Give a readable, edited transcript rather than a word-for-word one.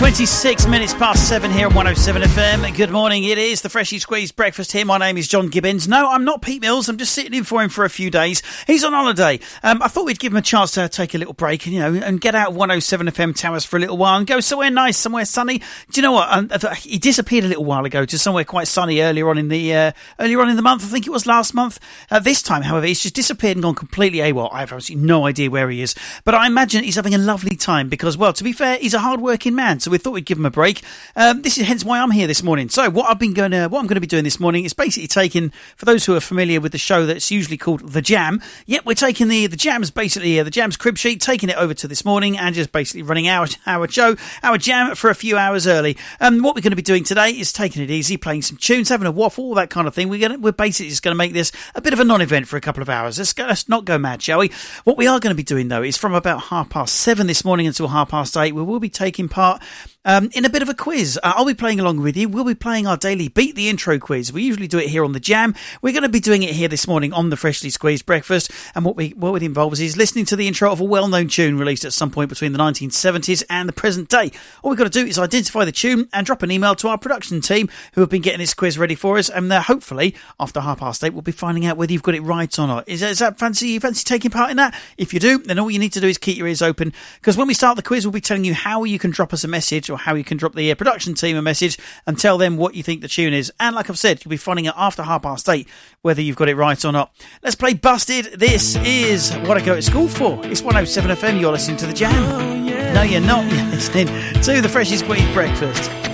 26 minutes past 7 here on 107 FM. Good morning. It is the Freshly Squeezed Breakfast here. My name is John Gibbons. No, I'm not Pete Mills. I'm just sitting in for him for a few days. He's on holiday. I thought we'd give him a chance to take a little break and, and get out of 107 FM towers for a little while and go somewhere nice, somewhere sunny. Do you know what? He disappeared a little while ago to somewhere quite sunny earlier on in the month. I think it was last month. This time, however, he's just disappeared and gone completely AWOL. I have absolutely no idea where he is. But I imagine he's having a lovely time because, well, to be fair, he's a hard-working man. So we thought we'd give him a break. This is hence why I'm here this morning. So what I'm going to be doing this morning is basically taking, for those who are familiar with the show that's usually called The Jam, we're taking the Jam's basically the Jam's crib sheet, taking it over to this morning and just basically running our Jam for a few hours early. What we're going to be doing today is taking it easy, playing some tunes, having a waffle, all that kind of thing. We're basically just going to make this a bit of a non-event for a couple of hours. Let's not go mad, shall we? What we are going to be doing though is from about 7:30 this morning until 8:30, we will be taking part in a bit of a quiz. I'll be playing along with you. We'll be playing our daily Beat the Intro quiz. We usually do it here on the Jam. We're going to be doing it here this morning on the Freshly Squeezed Breakfast. And what it involves is listening to the intro of a well-known tune released at some point between the 1970s and the present day. All we've got to do is identify the tune and drop an email to our production team who have been getting this quiz ready for us. And hopefully, after 8:30, we'll be finding out whether you've got it right or not. Is that fancy taking part in that? If you do, then all you need to do is keep your ears open, because when we start the quiz, we'll be telling you how you can drop us a message, or how you can drop the production team a message and tell them what you think the tune is. And like I've said, you'll be finding out after 8:30 whether you've got it right or not. Let's play Busted. This is what I go to school for. It's 107 FM. You're listening to The Jam. No, you're not. You're listening to the Freshly Squeezed Breakfast.